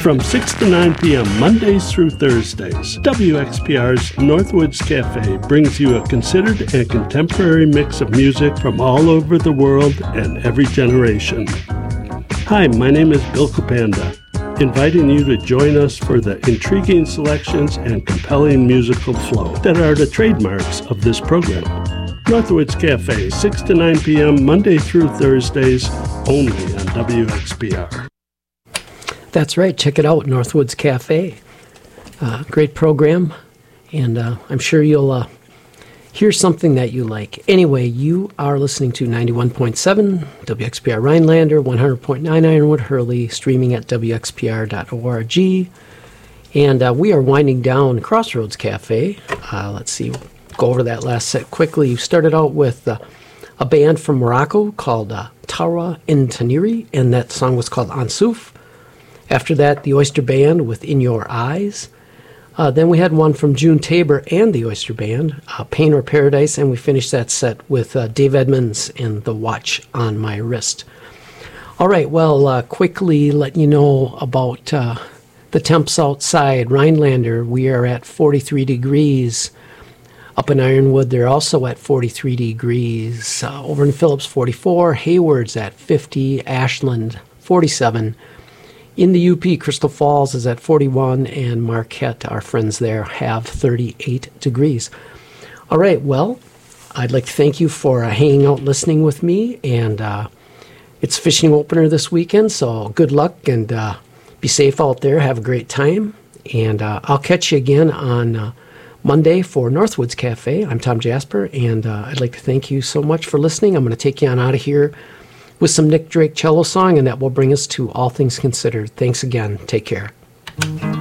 From 6 to 9 p.m. Mondays through Thursdays, WXPR's Northwoods Cafe brings you a considered and contemporary mix of music from all over the world and every generation. Hi, my name is Bill Kupanda, inviting you to join us for the intriguing selections and compelling musical flow that are the trademarks of this program. Northwoods Cafe, 6 to 9 p.m. Monday through Thursdays, only on WXPR. That's right. Check it out, Northwoods Cafe. Great program, and I'm sure you'll hear something that you like. Anyway, you are listening to 91.7 WXPR Rhinelander, 100.9 Ironwood Hurley, streaming at WXPR.org. And we are winding down Crossroads Cafe. Let's see, go over that last set quickly. You started out with a band from Morocco called Tawa and Taniri, and that song was called Ansouf. After that, the Oyster Band with In Your Eyes. Then we had one from June Tabor and the Oyster Band, Pain or Paradise, and we finished that set with Dave Edmunds and The Watch on My Wrist. All right, well, quickly let you know about the temps outside. Rhinelander, we are at 43 degrees. Up in Ironwood, they're also at 43 degrees. Over in Phillips, 44. Hayward's at 50. Ashland, 47. In the UP, Crystal Falls is at 41, and Marquette, our friends there, have 38 degrees. All right, well, I'd like to thank you for hanging out listening with me, and it's fishing opener this weekend, so good luck, and be safe out there. Have a great time, and I'll catch you again on Monday for Northwoods Cafe. I'm Tom Jasper, and I'd like to thank you so much for listening. I'm going to take you on out of here with some Nick Drake cello song, and that will bring us to All Things Considered. Thanks again. Take care.